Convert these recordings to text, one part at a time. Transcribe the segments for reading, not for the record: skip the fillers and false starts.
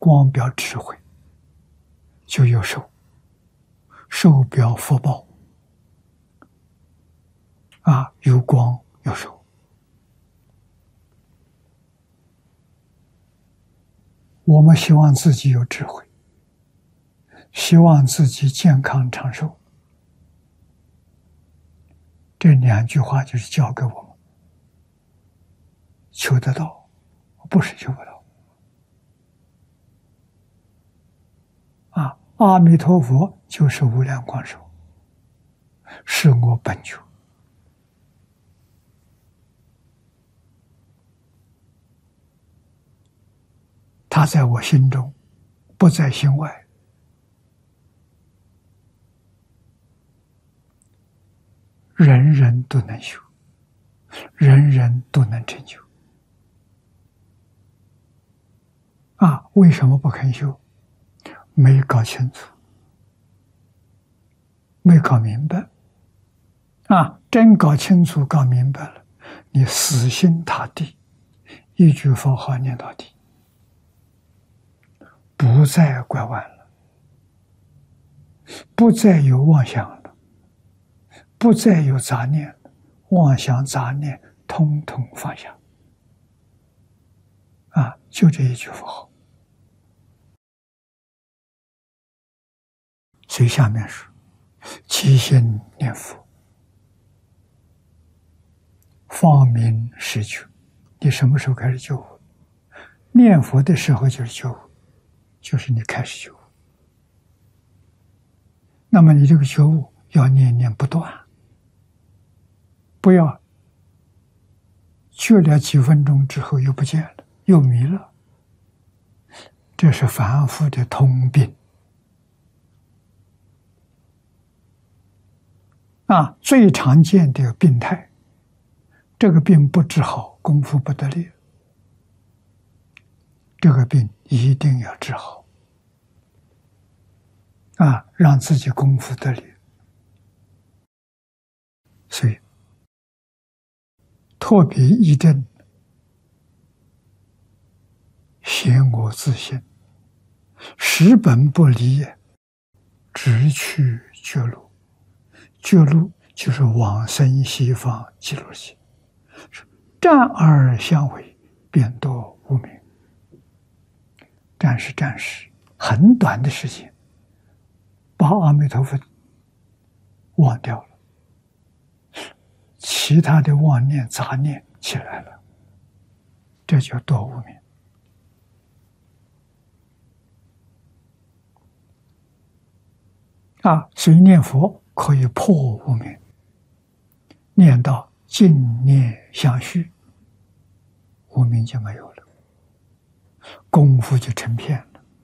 光表智慧，就有寿，寿表福报。有光有寿。我们希望自己有智慧，希望自己健康长寿。这2句话就是教给我们：求得到，不是求不到。阿弥陀佛就是无量光寿，是我本觉。他在我心中，不在心外。人人都能修，人人都能成就。为什么不肯修？没搞清楚，没搞明白。真搞清楚、搞明白了，你死心塌地，一句佛号念到底，不再拐弯了，不再有妄想了，不再有杂念了，妄想杂念统统放下。就这一句佛号。所以下面说：起心念佛，方明实觉。你什么时候开始觉悟？念佛的时候就是觉悟，就是你开始觉悟。那么你这个觉悟要念念不断，不要觉了几分钟之后又不见了，又迷了。这是凡夫的通病。最常见的病态，这个病不治好，功夫不得力。这个病一定要治好，让自己功夫得力。所以特别一定显我自性，识本不离，直去觉路。觉路就是往生西方极乐世界，战而相违，便堕无明。战是暂时，很短的时间，把阿弥陀佛忘掉了，其他的妄念杂念起来了，这就堕无明。所以念佛可以破无明，念到净念相续，无明就没有了，功夫就成片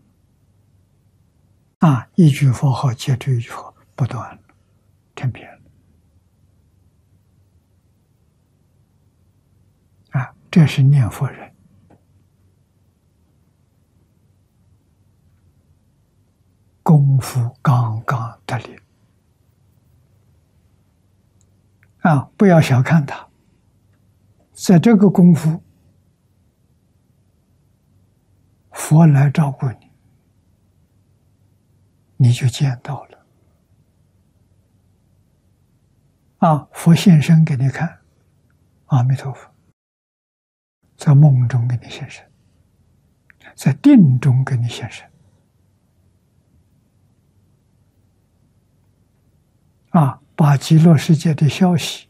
了。一句佛号接着一句佛，不断了，成片了。这是念佛人。功夫刚刚得力。不要小看他，在这个功夫，佛来照顾你，你就见到了。佛现身给你看，阿弥陀佛，在梦中给你现身，在定中给你现身。把极乐世界的消息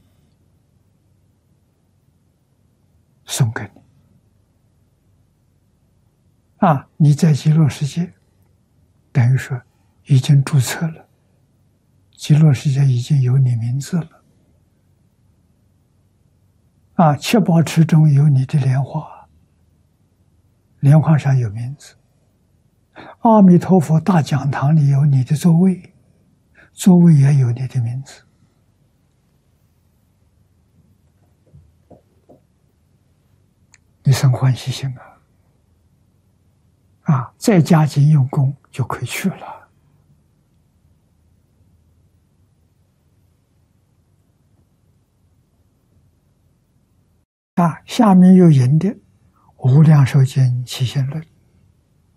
送给你。你在极乐世界，等于说已经注册了，极乐世界已经有你名字了。七宝池中有你的莲花，莲花上有名字。阿弥陀佛大讲堂里有你的座位，座位也有你的名字。你生欢喜心再加紧用功就可以去了。下面又引的《无量寿经起信论》，